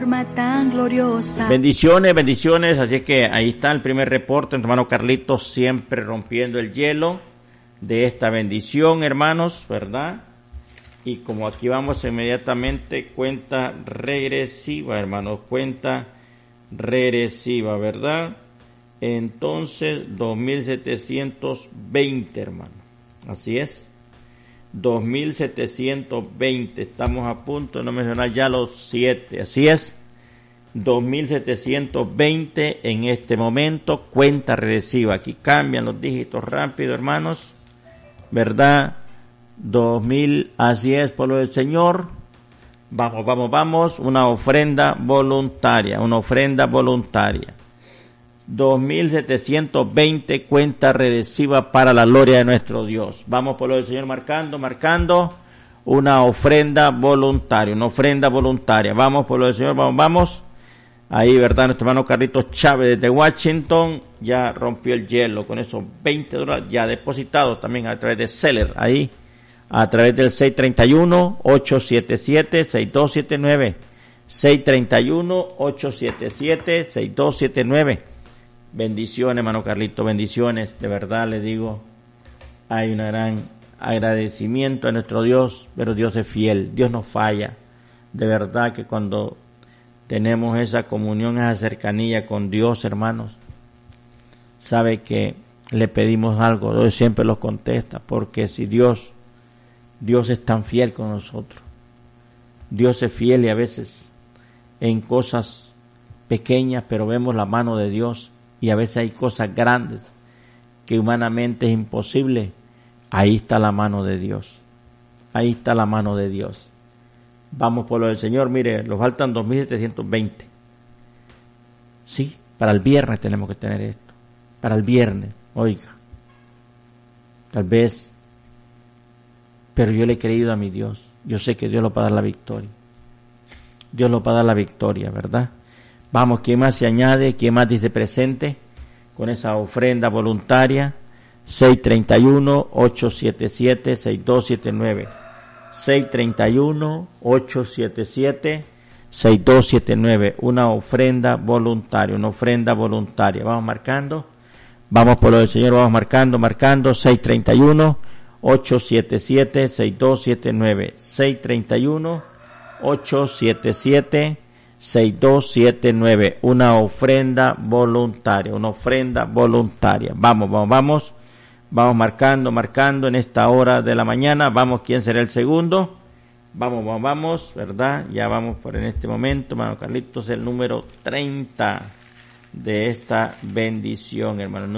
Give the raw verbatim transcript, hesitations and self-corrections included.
Tan gloriosa. Bendiciones, bendiciones. Así es que ahí está el primer reporte, hermano Carlitos, siempre rompiendo el hielo de esta bendición, hermanos, ¿verdad? Y como aquí vamos inmediatamente, cuenta regresiva, hermanos, cuenta regresiva, ¿verdad? Entonces, dos mil setecientos veinte, hermano. Así es. dos mil setecientos veinte, estamos a punto de no mencionar ya los siete, así es, dos mil setecientos veinte en este momento, cuenta regresiva, aquí cambian los dígitos rápido, hermanos, ¿verdad? dos mil, así es, pueblo del Señor, vamos, vamos, vamos, una ofrenda voluntaria, una ofrenda voluntaria. dos mil setecientos veinte, cuenta regresiva para la gloria de nuestro Dios. Vamos por lo del Señor marcando, marcando una ofrenda voluntaria, una ofrenda voluntaria. Vamos por lo del Señor, vamos, vamos. Ahí, ¿verdad? Nuestro hermano Carlitos Chávez desde Washington ya rompió el hielo con esos veinte dólares ya depositados también a través de Seller. Ahí, a través del seis tres uno, ocho siete siete, seis dos siete nueve. seis tres uno, ocho siete siete, seis dos siete nueve. Bendiciones, hermano Carlito, bendiciones, de verdad le digo, hay un gran agradecimiento a nuestro Dios, pero Dios es fiel, Dios no falla, de verdad que cuando tenemos esa comunión, esa cercanía con Dios, hermanos, sabe que le pedimos algo, Dios siempre lo contesta, porque si Dios, Dios es tan fiel con nosotros, Dios es fiel y a veces en cosas pequeñas, pero vemos la mano de Dios. Y a veces hay cosas grandes que humanamente es imposible. Ahí está la mano de Dios. Ahí está la mano de Dios. Vamos por lo del Señor. Mire, nos faltan dos mil setecientos veinte. Sí, para el viernes tenemos que tener esto. Para el viernes, oiga. Tal vez, pero yo le he creído a mi Dios. Yo sé que Dios lo va a dar la victoria. Dios lo va a dar la victoria, ¿verdad? Vamos, ¿quién más se añade? ¿Quién más dice presente? Con esa ofrenda voluntaria. seis tres uno, ocho siete siete, seis dos siete nueve. seis tres uno, ocho siete siete, seis dos siete nueve. Una ofrenda voluntaria, una ofrenda voluntaria. Vamos marcando. Vamos por lo del Señor, vamos marcando, marcando. seis tres uno, ocho siete siete, seis dos siete nueve. seis tres uno, ocho siete siete, seis dos siete nueve, una ofrenda voluntaria, una ofrenda voluntaria. Vamos, vamos, vamos, vamos marcando, marcando en esta hora de la mañana. Vamos, ¿quién será el segundo? Vamos, vamos, vamos, ¿verdad? Ya vamos por en este momento, hermano Carlitos, el número treinta de esta bendición, hermano.